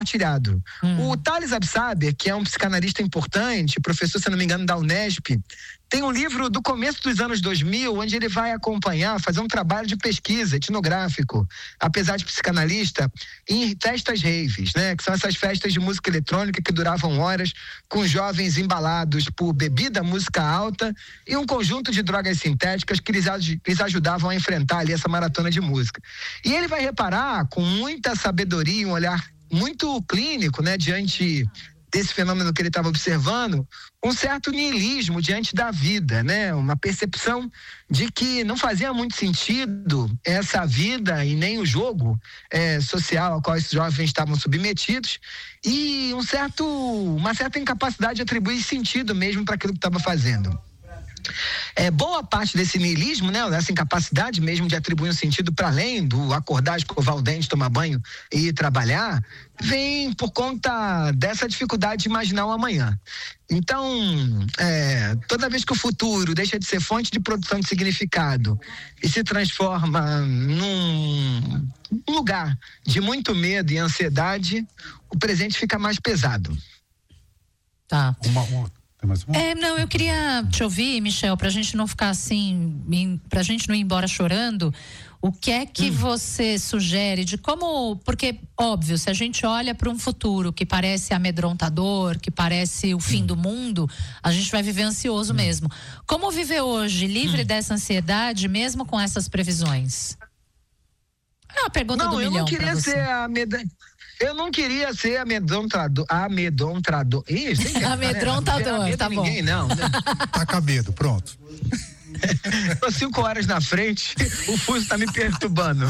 compartilhado. O Thales Absaber, que é um psicanalista importante, professor, se não me engano, da Unesp, tem um livro do começo dos anos 2000, onde ele vai acompanhar, fazer um trabalho de pesquisa etnográfico, apesar de psicanalista, em festas raves, né? Que são essas festas de música eletrônica que duravam horas, com jovens embalados por bebida, música alta e um conjunto de drogas sintéticas que eles ajudavam a enfrentar ali essa maratona de música. E ele vai reparar, com muita sabedoria, um olhar muito clínico, né, diante desse fenômeno que ele estava observando, um certo niilismo diante da vida, né? Uma percepção de que não fazia muito sentido essa vida e nem o jogo social ao qual esses jovens estavam submetidos, e uma certa incapacidade de atribuir sentido mesmo para aquilo que estava fazendo. Boa parte desse niilismo, né, dessa incapacidade mesmo de atribuir um sentido para além do acordar, escovar o dente, tomar banho e ir trabalhar, vem por conta dessa dificuldade de imaginar o amanhã. Então, toda vez que o futuro deixa de ser fonte de produção de significado e se transforma num lugar de muito medo e ansiedade, o presente fica mais pesado. Tá. Não, eu queria te ouvir, Michel, pra gente não ficar assim, pra gente não ir embora chorando. O que é que você sugere de como, porque, óbvio, se a gente olha para um futuro que parece amedrontador, que parece o fim do mundo, a gente vai viver ansioso mesmo. Como viver hoje livre dessa ansiedade, mesmo com essas previsões? É uma pergunta do milhão pra você. Eu não queria ser amedrontador. Ih, sem querer, amedrontador, né? tá bom. Ninguém, não. Tá cabedo, pronto. Tô 5 horas na frente, o fuso tá me perturbando.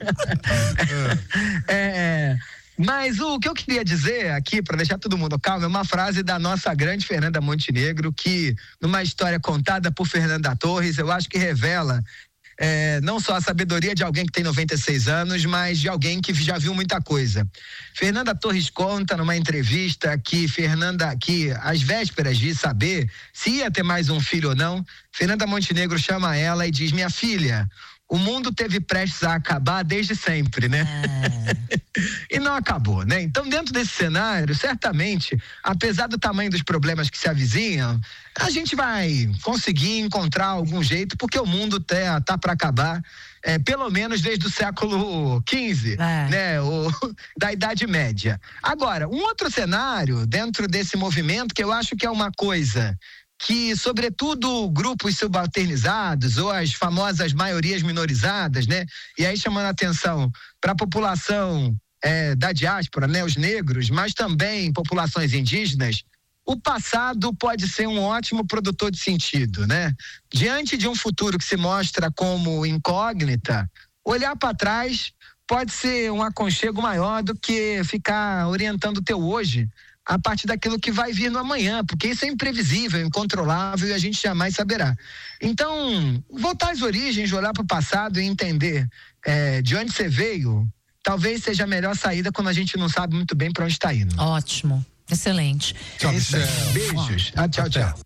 Mas o que eu queria dizer aqui, para deixar todo mundo calmo, é uma frase da nossa grande Fernanda Montenegro, que, numa história contada por Fernanda Torres, eu acho que revela não só a sabedoria de alguém que tem 96 anos, mas de alguém que já viu muita coisa. Fernanda Torres conta numa entrevista que às vésperas de saber se ia ter mais um filho ou não, Fernanda Montenegro chama ela e diz: minha filha, o mundo teve prestes a acabar desde sempre, né? E não acabou, né? Então, dentro desse cenário, certamente, apesar do tamanho dos problemas que se avizinham, a gente vai conseguir encontrar algum jeito, porque o mundo tá para acabar, pelo menos desde o século XV, né? Da Idade Média. Agora, um outro cenário dentro desse movimento, que eu acho que é uma coisa que, sobretudo, grupos subalternizados ou as famosas maiorias minorizadas, né? E aí chamando a atenção para a população da diáspora, né? Os negros, mas também populações indígenas, o passado pode ser um ótimo produtor de sentido, né? Diante de um futuro que se mostra como incógnita, olhar para trás pode ser um aconchego maior do que ficar orientando o teu hoje a partir daquilo que vai vir no amanhã, porque isso é imprevisível, incontrolável e a gente jamais saberá. Então, voltar às origens, olhar para o passado e entender de onde você veio, talvez seja a melhor saída quando a gente não sabe muito bem para onde está indo. Ótimo, excelente. Tchau, Michel. Beijos. Tchau, tchau.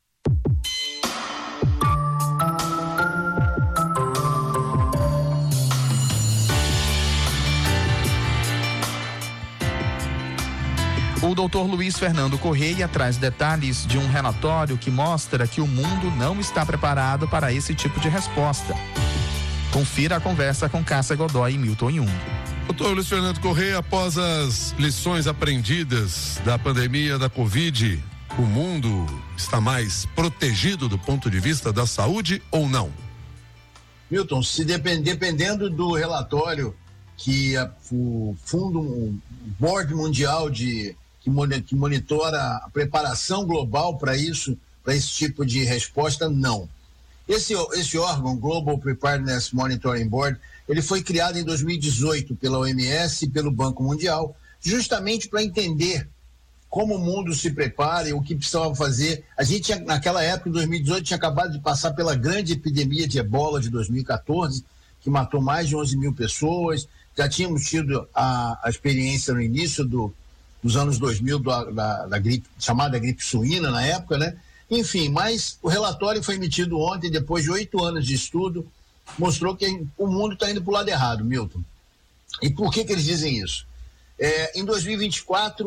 O doutor Luiz Fernando Correia traz detalhes de um relatório que mostra que o mundo não está preparado para esse tipo de resposta. Confira a conversa com Cássia Godoy e Milton Jung. Doutor Luiz Fernando Correia, após as lições aprendidas da pandemia da Covid, o mundo está mais protegido do ponto de vista da saúde ou não? Milton, dependendo do relatório que o Board Mundial que monitora a preparação global para esse tipo de resposta, não. Esse órgão, Global Preparedness Monitoring Board, ele foi criado em 2018 pela OMS e pelo Banco Mundial, justamente para entender como o mundo se prepara e o que precisava fazer. A gente, naquela época, em 2018, tinha acabado de passar pela grande epidemia de ebola de 2014, que matou mais de 11 mil pessoas. Já tínhamos tido a experiência no início dos anos 2000 da gripe, chamada gripe suína na época, né? Enfim, mas o relatório foi emitido ontem, depois de 8 anos de estudo, mostrou que o mundo está indo para o lado errado, Milton. E por que eles dizem isso? Em 2024,